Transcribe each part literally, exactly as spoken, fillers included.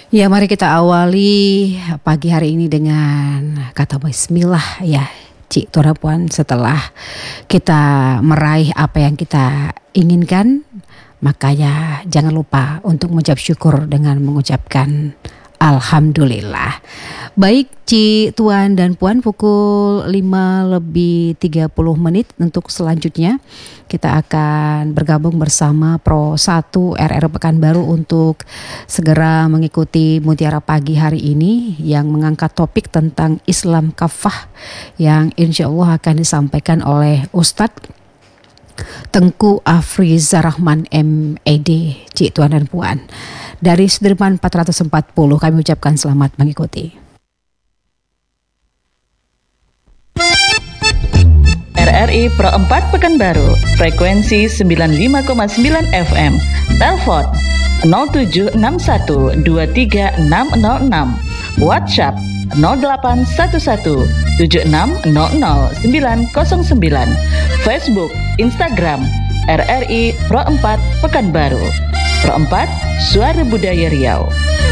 Ya, mari kita awali pagi hari ini dengan kata bismillah ya, Cik Tura Puan. Setelah kita meraih apa yang kita inginkan, makanya jangan lupa untuk mengucap syukur dengan mengucapkan alhamdulillah. Baik Cik Tuan dan Puan, pukul lima lebih tiga puluh menit untuk selanjutnya kita akan bergabung bersama Pro satu R R Pekanbaru untuk segera mengikuti Mutiara Pagi hari ini yang mengangkat topik tentang Islam Kafah yang insya Allah akan disampaikan oleh Ustadz Tengku Afriza Rahman M Ed. Cik Tuan dan Puan, dari Sudirman empat ratus empat puluh kami ucapkan selamat mengikuti. R R I Pro empat Pekanbaru, frekuensi sembilan puluh lima koma sembilan F M. Telepon nol tujuh enam satu dua tiga enam nol enam. WhatsApp nol delapan satu satu tujuh enam nol nol sembilan nol sembilan. Facebook, Instagram R R I Pro empat Pekanbaru. Pro empat, Suara Budaya Riau.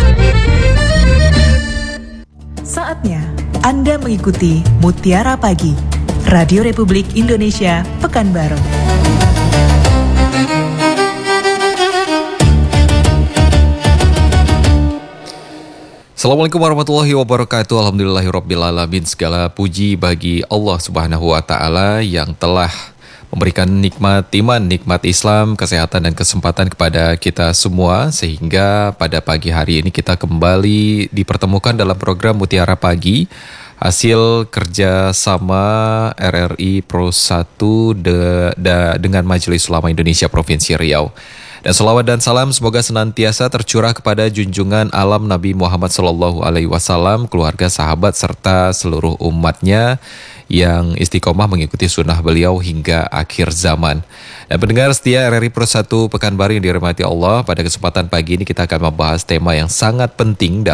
Saatnya Anda mengikuti Mutiara Pagi Radio Republik Indonesia Pekanbaru. Assalamualaikum warahmatullahi wabarakatuh. Alhamdulillahirrabbilalamin. Segala puji bagi Allah subhanahu wa ta'ala yang telah memberikan nikmat iman, nikmat Islam, kesehatan dan kesempatan kepada kita semua, sehingga pada pagi hari ini kita kembali dipertemukan dalam program Mutiara Pagi, hasil kerjasama R R I Pro satu de, de, dengan Majelis Ulama Indonesia Provinsi Riau. Dan selawat dan salam semoga senantiasa tercurah kepada junjungan alam Nabi Muhammad Sallallahu Alaihi Wasallam, keluarga, sahabat, serta seluruh umatnya yang istiqomah mengikuti sunnah beliau hingga akhir zaman. Dan pendengar setia R R I Pro satu Pekanbaru yang dirahmati Allah, pada kesempatan pagi ini kita akan membahas tema yang sangat penting